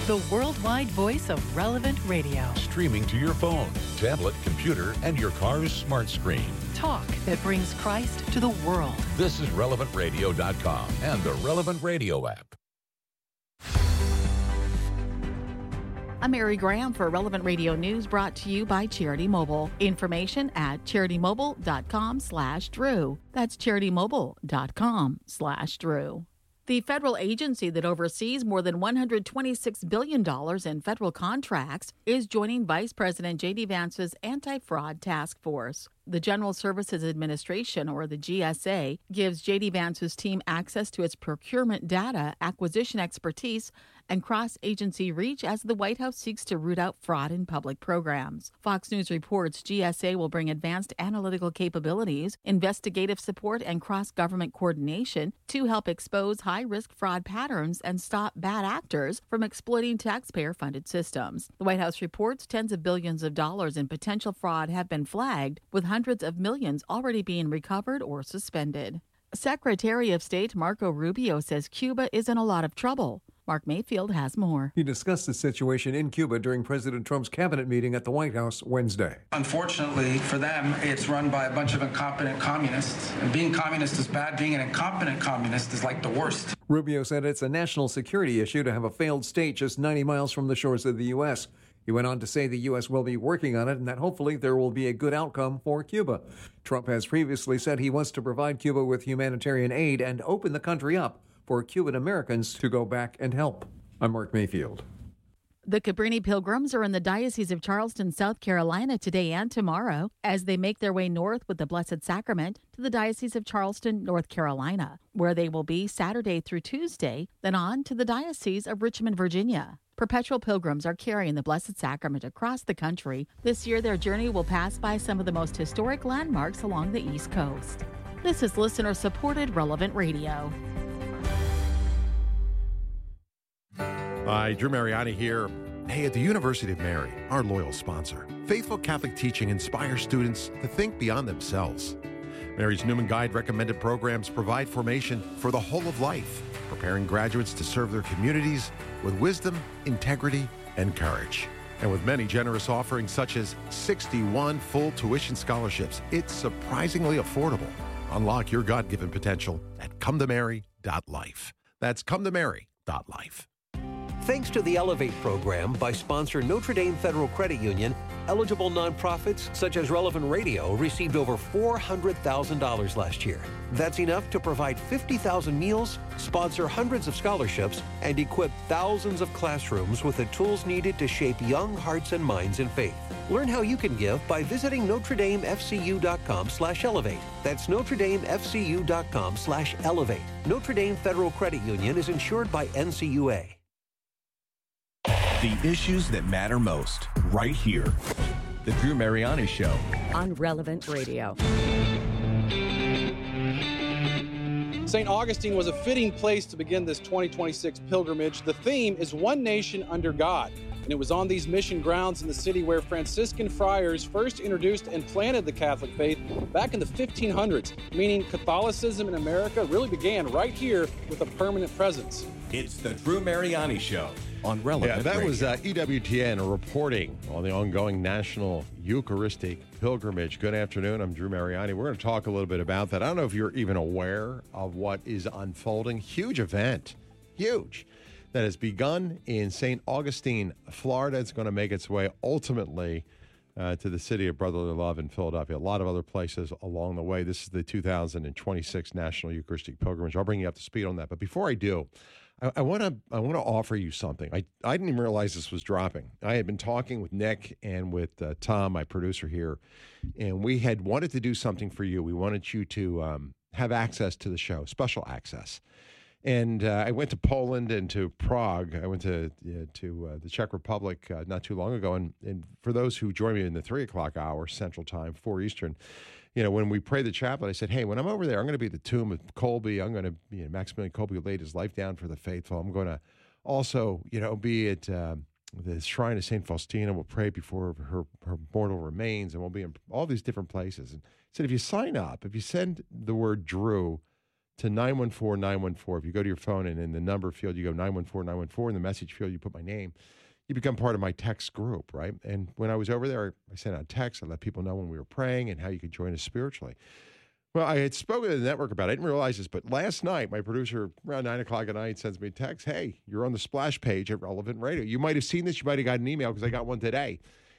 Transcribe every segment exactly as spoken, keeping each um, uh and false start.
the worldwide voice of Relevant Radio. Streaming to your phone, tablet, computer, and your car's smart screen. Talk that brings Christ to the world. This is relevant radio dot com and the Relevant Radio app. I'm Mary Graham for Relevant Radio News, brought to you by Charity Mobile. Information at charity-mobile.com slash Drew. That's charity-mobile.com slash Drew. The federal agency that oversees more than one hundred twenty-six billion dollars in federal contracts is joining Vice President J D. Vance's Anti-Fraud Task Force. The General Services Administration, or the G S A, gives J D. Vance's team access to its procurement data, acquisition expertise, and cross-agency reach as the White House seeks to root out fraud in public programs. Fox News reports G S A will bring advanced analytical capabilities, investigative support, and cross-government coordination to help expose high-risk fraud patterns and stop bad actors from exploiting taxpayer-funded systems. The White House reports tens of billions of dollars in potential fraud have been flagged, with hundreds of millions already being recovered or suspended. Secretary of State Marco Rubio says Cuba is in a lot of trouble. Mark Mayfield has more. He discussed the situation in Cuba during President Trump's cabinet meeting at the White House Wednesday. Unfortunately for them, it's run by a bunch of incompetent communists. And being communist is bad. Being an incompetent communist is like the worst. Rubio said it's a national security issue to have a failed state just ninety miles from the shores of the U S. He went on to say the U S will be working on it and that hopefully there will be a good outcome for Cuba. Trump has previously said he wants to provide Cuba with humanitarian aid and open the country up for Cuban Americans to go back and help. I'm Mark Mayfield. The Cabrini Pilgrims are in the Diocese of Charleston, South Carolina today and tomorrow as they make their way north with the Blessed Sacrament to the Diocese of Charleston, North Carolina, where they will be Saturday through Tuesday, then on to the Diocese of Richmond, Virginia. Perpetual pilgrims are carrying the Blessed Sacrament across the country. This year, their journey will pass by some of the most historic landmarks along the East Coast. This is listener-supported Relevant Radio. Hi, Drew Mariani here. Hey, at the University of Mary, our loyal sponsor, faithful Catholic teaching inspires students to think beyond themselves. Mary's Newman Guide recommended programs provide formation for the whole of life, preparing graduates to serve their communities with wisdom, integrity, and courage. And with many generous offerings such as sixty-one full tuition scholarships, it's surprisingly affordable. Unlock your God-given potential at come to mary dot life. That's come to mary dot life. Thanks to the Elevate program by sponsor Notre Dame Federal Credit Union, eligible nonprofits such as Relevant Radio received over four hundred thousand dollars last year. That's enough to provide fifty thousand meals, sponsor hundreds of scholarships, and equip thousands of classrooms with the tools needed to shape young hearts and minds in faith. Learn how you can give by visiting Notre Dame F C U dot com slash elevate. That's Notre Dame F C U dot com slash elevate. Notre Dame Federal Credit Union is insured by N C U A. The issues that matter most, right here. The Drew Mariani Show. On Relevant Radio. Saint Augustine was a fitting place to begin this twenty twenty-six pilgrimage. The theme is One Nation Under God. And it was on these mission grounds in the city where Franciscan friars first introduced and planted the Catholic faith back in the fifteen hundreds, meaning Catholicism in America really began right here with a permanent presence. It's the Drew Mariani Show on Relevant Yeah, that Radio. was uh, E W T N reporting on the ongoing National Eucharistic Pilgrimage. Good afternoon. I'm Drew Mariani. We're going to talk a little bit about that. I don't know if you're even aware of what is unfolding. Huge event. Huge. That has begun in Saint Augustine, Florida. It's going to make its way ultimately uh, to the city of brotherly love in Philadelphia. A lot of other places along the way. This is the two thousand twenty-six National Eucharistic Pilgrimage. I'll bring you up to speed on that. But before I do, I want to I want to offer you something. I, I didn't even realize this was dropping. I had been talking with Nick and with uh, Tom, my producer here, and we had wanted to do something for you. We wanted you to um, have access to the show, special access. And uh, I went to Poland and to Prague. I went to uh, to uh, the Czech Republic uh, not too long ago. And, and for those who join me in the three o'clock hour Central Time, four Eastern, you know, when we pray the chaplet, I said, hey, when I'm over there, I'm going to be at the tomb of Kolbe. I'm going to, you know, Maximilian Kolbe, who laid his life down for the faithful. I'm going to also, you know, be at um, the shrine of Saint Faustina. We'll pray before her, her mortal remains, and we'll be in all these different places. And I said, if you sign up, if you send the word Drew to nine one four nine one four. If you go to your phone and in the number field, you go nine one four nine one four. In the message field, you put my name. You become part of my text group, right? And when I was over there, I sent out texts. I let people know when we were praying and how you could join us spiritually. Well, I had spoken to the network about it. I didn't realize this, but last night, my producer, around nine o'clock at night, sends me a text. Hey, you're on the splash page at Relevant Radio. You might have seen this. You might have got an email because I got one today.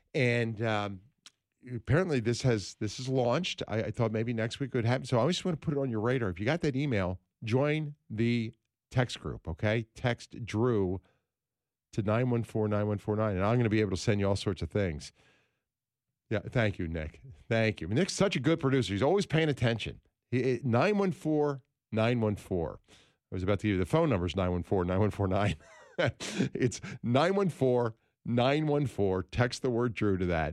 And um, apparently this has this is launched. I, I thought maybe next week it would happen. So I just want to put it on your radar. If you got that email, join the text group, okay? Text Drew to nine one four nine one four nine, and I'm going to be able to send you all sorts of things. Yeah, thank you, Nick. Thank you. Nick's such a good producer. He's always paying attention. nine one four nine one four. I was about to give you the phone numbers, nine one four nine one four nine. It's nine one four nine one four. Text the word Drew to that,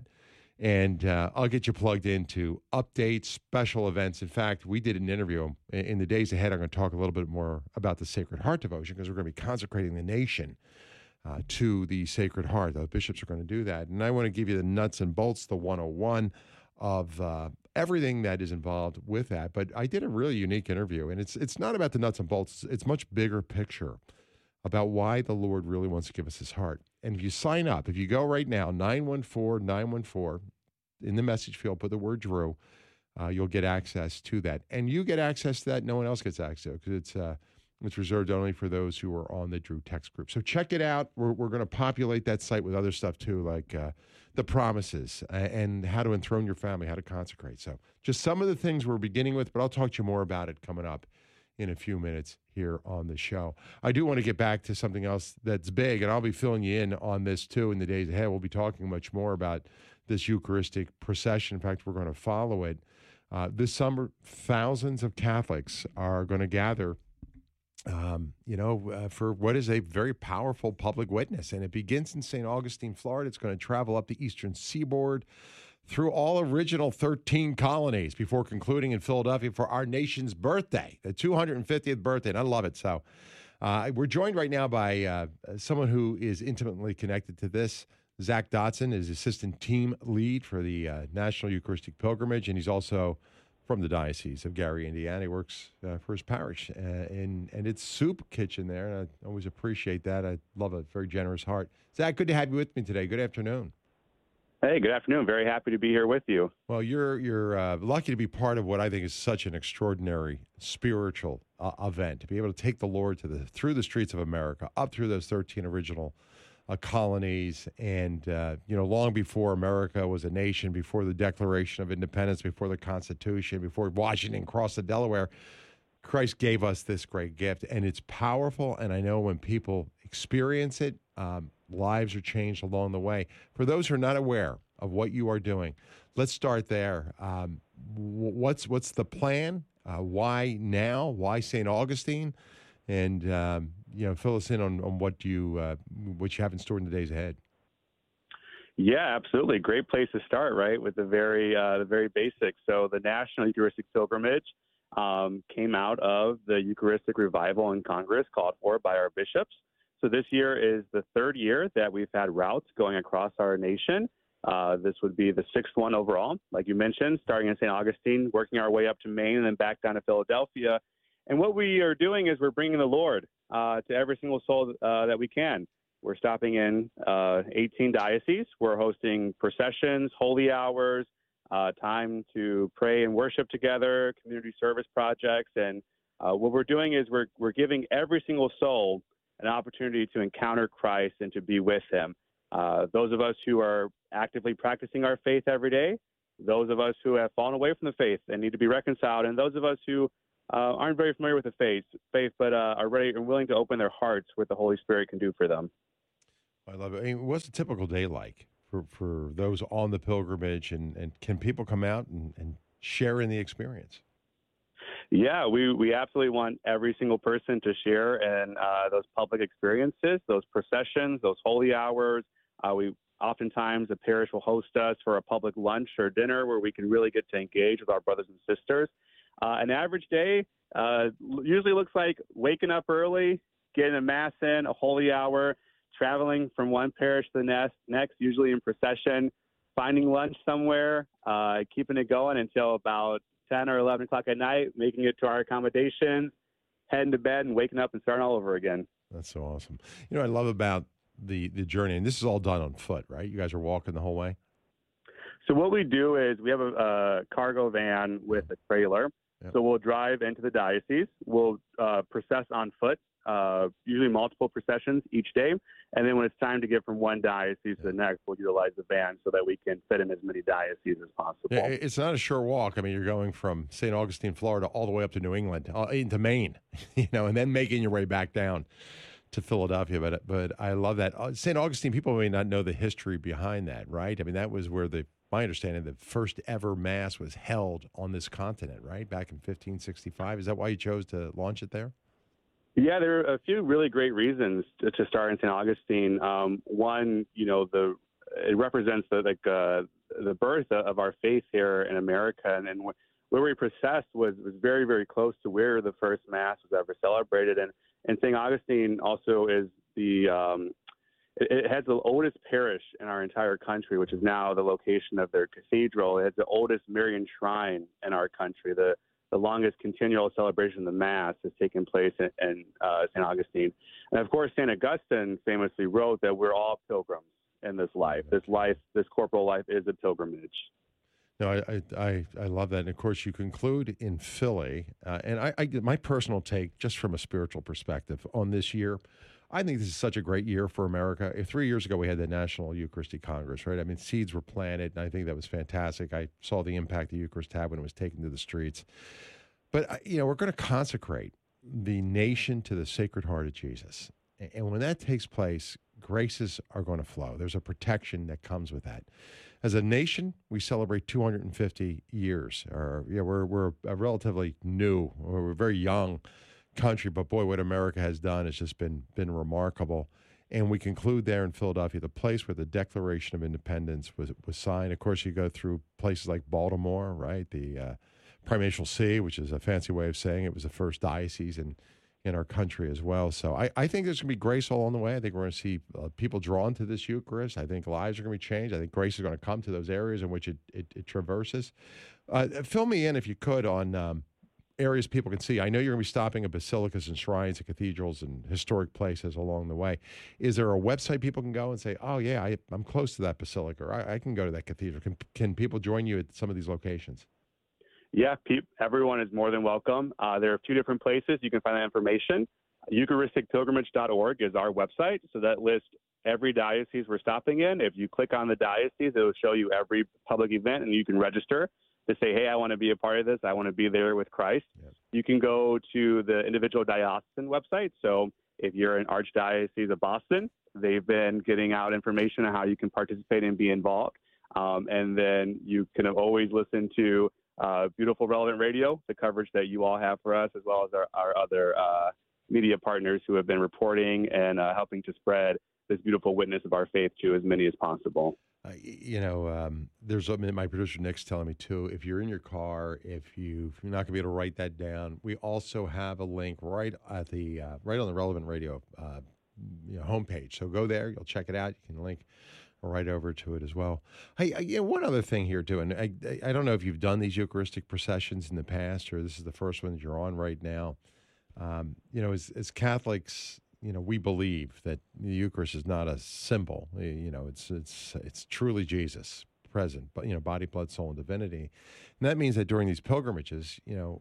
and uh, I'll get you plugged into updates, special events. In fact, we did an interview. In the days ahead, I'm going to talk a little bit more about the Sacred Heart devotion because we're going to be consecrating the nation Uh, to the Sacred Heart. The bishops are going to do that. And I want to give you the nuts and bolts, the one oh one of uh, everything that is involved with that. But I did a really unique interview, and it's it's not about the nuts and bolts. It's much bigger picture about why the Lord really wants to give us his heart. And if you sign up, if you go right now, nine one four nine one four, in the message field, put the word Drew, uh, you'll get access to that. And you get access to that. No one else gets access to it because it's uh, It's reserved only for those who are on the Drew text group. So check it out. We're, we're going to populate that site with other stuff too, like uh, the promises and how to enthrone your family, how to consecrate. So just some of the things we're beginning with, but I'll talk to you more about it coming up in a few minutes here on the show. I do want to get back to something else that's big, and I'll be filling you in on this too in the days ahead. We'll be talking much more about this Eucharistic procession. In fact, we're going to follow it. Uh, this summer, thousands of Catholics are going to gather Um, you know, uh, for what is a very powerful public witness. And it begins in Saint Augustine, Florida. It's going to travel up the eastern seaboard through all original thirteen colonies before concluding in Philadelphia for our nation's birthday, the two hundred fiftieth birthday. And I love it. So uh, we're joined right now by uh, someone who is intimately connected to this. Zach Dotson is assistant team lead for the uh, National Eucharistic Pilgrimage, and he's also from the Diocese of Gary, Indiana. He works uh, for his parish, uh, and, and it's soup kitchen there, and I always appreciate that. I love a very generous heart. Zach, good to have you with me today. Good afternoon. Hey, good afternoon. Very happy to be here with you. Well, you're you're uh, lucky to be part of what I think is such an extraordinary spiritual uh, event, to be able to take the Lord to the through the streets of America, up through those thirteen original Uh, colonies, and uh, you know, long before America was a nation, before the Declaration of Independence, before the Constitution, before Washington crossed the Delaware, Christ gave us this great gift, and it's powerful. And I know when people experience it, um, lives are changed along the way. For those who are not aware of what you are doing, let's start there. Um, what's what's the plan? Uh, why now? Why Saint Augustine? And um, you know, fill us in on, on what you uh, what you have in store in the days ahead. Yeah, absolutely. Great place to start, right? With the very uh, the very basics. So the National Eucharistic Pilgrimage um, came out of the Eucharistic Revival in Congress called for by our bishops. So this year is the third year that we've had routes going across our nation. Uh, this would be the sixth one overall, like you mentioned, starting in Saint Augustine, working our way up to Maine, and then back down to Philadelphia. And what we are doing is we're bringing the Lord uh, to every single soul uh, that we can. We're stopping in uh, eighteen dioceses. We're hosting processions, holy hours, uh, time to pray and worship together, community service projects. And uh, what we're doing is we're, we're giving every single soul an opportunity to encounter Christ and to be with him. Uh, those of us who are actively practicing our faith every day, those of us who have fallen away from the faith and need to be reconciled, and those of us who Uh, aren't very familiar with the faith, faith, but uh, are ready and willing to open their hearts what the Holy Spirit can do for them. I love it. I mean, what's a typical day like for, for those on the pilgrimage, and, and can people come out and, and share in the experience? Yeah, we, we absolutely want every single person to share in uh, those public experiences, those processions, those holy hours. Uh, we oftentimes the parish will host us for a public lunch or dinner where we can really get to engage with our brothers and sisters. Uh, an average day uh, usually looks like waking up early, getting a mass in, a holy hour, traveling from one parish to the next, next usually in procession, finding lunch somewhere, uh, keeping it going until about ten or eleven o'clock at night, making it to our accommodations, heading to bed and waking up and starting all over again. That's so awesome. You know, I love about the, the journey, and this is all done on foot, right? You guys are walking the whole way? So what we do is we have a, a cargo van with a trailer. Yep. So we'll drive into the diocese. We'll uh, process on foot, uh, usually multiple processions each day. And then when it's time to get from one diocese to the next, we'll utilize the van so that we can fit in as many dioceses as possible. Yeah, it's not a sure walk. I mean, you're going from Saint Augustine, Florida, all the way up to New England, uh, into Maine, you know, and then making your way back down to Philadelphia. But but I love that. Uh, Saint Augustine, people may not know the history behind that, right? I mean, that was where the my understanding, the first ever Mass was held on this continent, right? Back in fifteen sixty-five. Is that why you chose to launch it there? Yeah, there are a few really great reasons to, to start in Saint Augustine. Um, one, you know, the it represents the like uh, the birth of our faith here in America, and, and where we processed was was very very close to where the first Mass was ever celebrated. And and Saint Augustine also is the um, It has the oldest parish in our entire country, which is now the location of their cathedral. It has the oldest Marian shrine in our country. The the longest continual celebration of the Mass has taken place in, in uh, Saint Augustine. And of course, Saint Augustine famously wrote that we're all pilgrims in this life. This life, this corporal life is a pilgrimage. No, I, I, I love that. And of course, you conclude in Philly. Uh, and I, I, my personal take, just from a spiritual perspective on this year, I think this is such a great year for America. If three years ago we had the National Eucharistic Congress, right? I mean, seeds were planted, and I think that was fantastic. I saw the impact the Eucharist had when it was taken to the streets. But, you know, we're going to consecrate the nation to the Sacred Heart of Jesus. And when that takes place, graces are going to flow. There's a protection that comes with that. As a nation, we celebrate two hundred fifty years. Or, yeah, we're, we're a relatively new, we're a very young country, but boy, what America has done has just been been remarkable. And we conclude there in Philadelphia, the place where the Declaration of Independence was was signed. Of course, you go through places like Baltimore, right? The uh, Primatial See, which is a fancy way of saying it was the first diocese in, in our country as well. So I, I think there's going to be grace all on the way. I think we're going to see uh, people drawn to this Eucharist. I think lives are going to be changed. I think grace is going to come to those areas in which it, it, it traverses. Uh, fill me in, if you could, on Um, areas people can see. I know you're going to be stopping at basilicas and shrines and cathedrals and historic places along the way. Is there a website people can go and say, oh, yeah, I, I'm close to that basilica, or I, I can go to that cathedral? Can, can people join you at some of these locations? Yeah, pe- everyone is more than welcome. Uh, there are two different places you can find that information. Eucharistic Pilgrimage dot org is our website, so that lists every diocese we're stopping in. If you click on the diocese, it will show you every public event, and you can register to say, hey, I want to be a part of this. I want to be there with Christ. Yes. You can go to the individual diocesan website. So if you're an Archdiocese of Boston, they've been getting out information on how you can participate and be involved. Um, and then you can always listen to uh, Beautiful Relevant Radio, the coverage that you all have for us, as well as our, our other uh, media partners who have been reporting and uh, helping to spread this beautiful witness of our faith to as many as possible. Uh, you know, um, there's I mean, my producer Nick's telling me too. If you're in your car, if, you, if you're not going to be able to write that down, we also have a link right at the uh, right on the Relevant Radio uh, you know, homepage. So go there, you'll check it out. You can link right over to it as well. Hey, I, you know, one other thing here too, and I, I don't know if you've done these Eucharistic processions in the past, or this is the first one that you're on right now. Um, you know, as, as Catholics, you know, we believe that the Eucharist is not a symbol. You know, it's it's it's truly Jesus present, but you know, body, blood, soul, and divinity. And that means that during these pilgrimages, you know,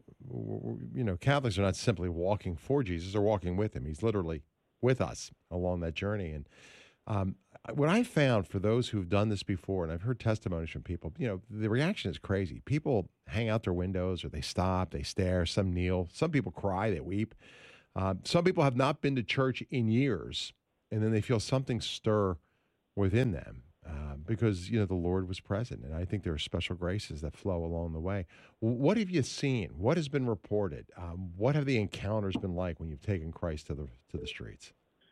you know, Catholics are not simply walking for Jesus; they're walking with him. He's literally with us along that journey. And um, what I found for those who've done this before, and I've heard testimonies from people, you know, the reaction is crazy. People hang out their windows, or they stop, they stare, some kneel, some people cry, they weep. Uh, some people have not been to church in years, and then they feel something stir within them uh, because, you know, the Lord was present. And I think there are special graces that flow along the way. What have you seen? What has been reported? Um, what have the encounters been like when you've taken Christ to the to the streets?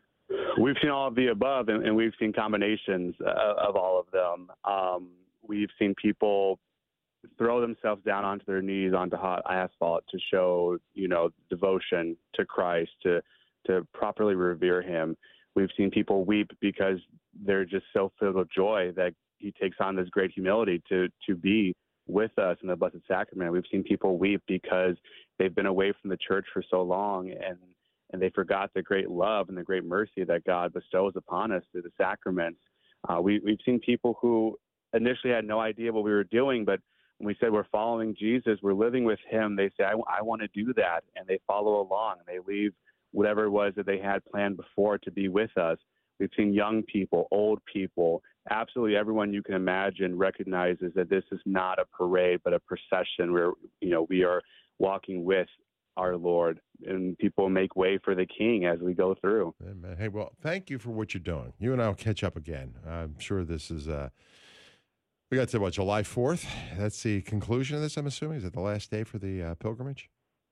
We've seen all of the above, and, and we've seen combinations uh, of all of them. Um, we've seen people throw themselves down onto their knees onto hot asphalt to show, you know, devotion to Christ, to to properly revere him. We've seen people weep because they're just so filled with joy that he takes on this great humility to to be with us in the Blessed Sacrament. We've seen people weep because they've been away from the church for so long, and and they forgot the great love and the great mercy that God bestows upon us through the sacraments. Uh, we, we've seen people who initially had no idea what we were doing, but when we said we're following Jesus, we're living with him, they say, I, I want to do that, and they follow along, and they leave whatever it was that they had planned before to be with us. We've seen young people, old people, absolutely everyone you can imagine recognizes that this is not a parade, but a procession where, you know, we are walking with our Lord, and people make way for the King as we go through. Amen. Hey, well, thank you for what you're doing. You and I will catch up again. I'm sure this is, uh, we got to what, July fourth? That's the conclusion of this, I'm assuming? Is it the last day for the uh, pilgrimage?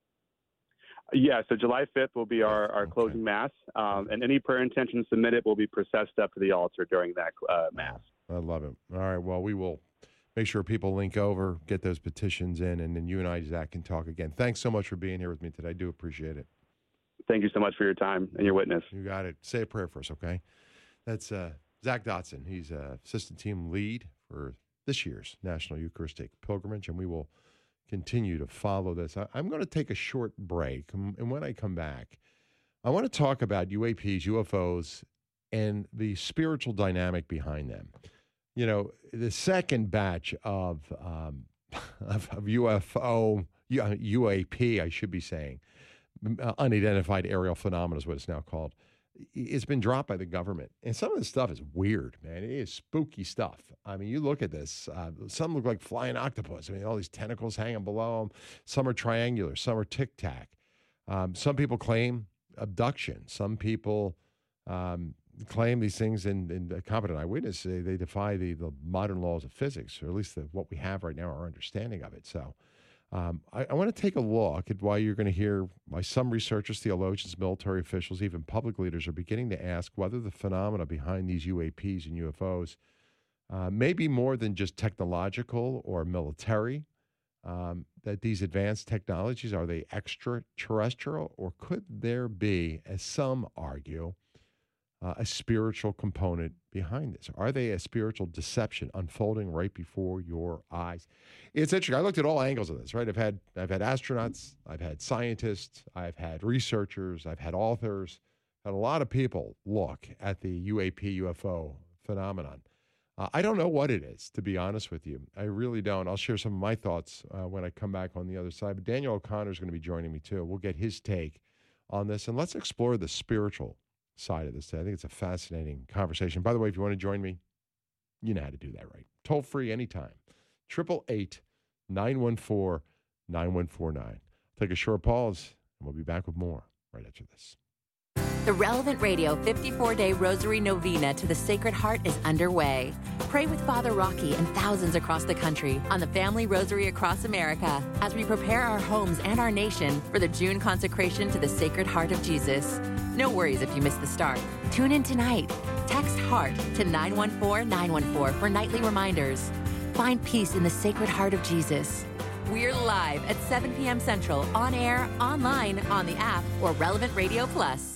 Yeah, so July fifth will be our, our okay. closing Mass, um, and any prayer intentions submitted will be processed up to the altar during that uh, Mass. I love it. All right, well, we will make sure people link over, get those petitions in, and then you and I, Zach, can talk again. Thanks so much for being here with me today. I do appreciate it. Thank you so much for your time and your witness. You got it. Say a prayer for us, okay? That's uh, Zach Dotson. He's uh, assistant team lead for this year's National Eucharistic Pilgrimage, and we will continue to follow this. I, I'm going to take a short break, and when I come back, I want to talk about U A Ps, U F Os, and the spiritual dynamic behind them. You know, the second batch of um, of, of U F O, U A P, I should be saying, uh, unidentified aerial phenomena is what it's now called. It's been dropped by the government. And some of this stuff is weird, man. It is spooky stuff. I mean, you look at this. Uh, some look like flying octopus. I mean, all these tentacles hanging below them. Some are triangular. Some are tic-tac. Um, some people claim abduction. Some people um, claim these things in, in competent eyewitness. They, they defy the, the modern laws of physics, or at least the, what we have right now, our understanding of it. So Um, I, I want to take a look at why you're going to hear why some researchers, theologians, military officials, even public leaders are beginning to ask whether the phenomena behind these U A Ps and U F Os uh, may be more than just technological or military, um, that these advanced technologies, are they extraterrestrial, or could there be, as some argue, Uh, a spiritual component behind this? Are they a spiritual deception unfolding right before your eyes? It's interesting. I looked at all angles of this, right? I've had I've had astronauts, I've had scientists, I've had researchers, I've had authors, had a lot of people look at the U A P, U F O phenomenon. Uh, I don't know what it is, to be honest with you. I really don't. I'll share some of my thoughts uh, when I come back on the other side. But Daniel O'Connor is going to be joining me too. We'll get his take on this, and let's explore the spiritual side of this. I think it's a fascinating conversation. By the way, if you want to join me, you know how to do that, right? Toll free anytime. eight eight eight, nine one four, nine one four nine. Take a short pause, and we'll be back with more right after this. The Relevant Radio fifty-four day Rosary Novena to the Sacred Heart is underway. Pray with Father Rocky and thousands across the country on the Family Rosary across America as we prepare our homes and our nation for the June consecration to the Sacred Heart of Jesus. No worries if you miss the start. Tune in tonight. Text HEART to nine one four nine one four for nightly reminders. Find peace in the Sacred Heart of Jesus. We're live at seven p.m. Central, on air, online, on the app, or Relevant Radio Plus.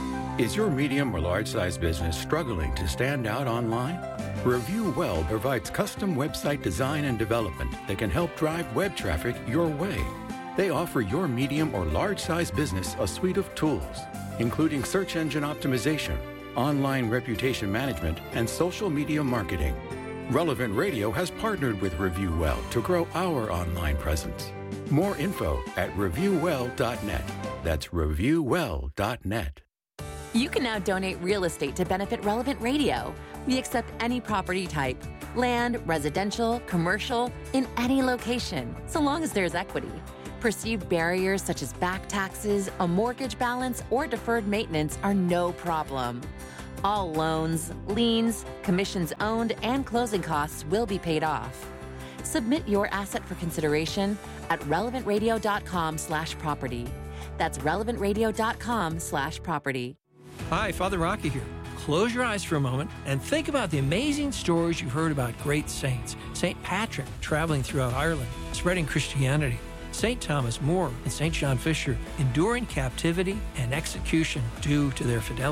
Is your medium or large-size business struggling to stand out online? Review Well provides custom website design and development that can help drive web traffic your way. They offer your medium or large-size business a suite of tools, including search engine optimization, online reputation management, and social media marketing. Relevant Radio has partnered with Review Well to grow our online presence. More info at review well dot net. That's review well dot net. You can now donate real estate to benefit Relevant Radio. We accept any property type, land, residential, commercial, in any location, so long as there's equity. Perceived barriers such as back taxes, a mortgage balance, or deferred maintenance are no problem. All loans, liens, commissions owned, and closing costs will be paid off. Submit your asset for consideration at relevant radio dot com slash property. That's relevant radio dot com slash property. Hi, Father Rocky here. Close your eyes for a moment and think about the amazing stories you've heard about great saints. Saint Patrick traveling throughout Ireland, spreading Christianity. Saint Thomas More and Saint John Fisher enduring captivity and execution due to their fidelity.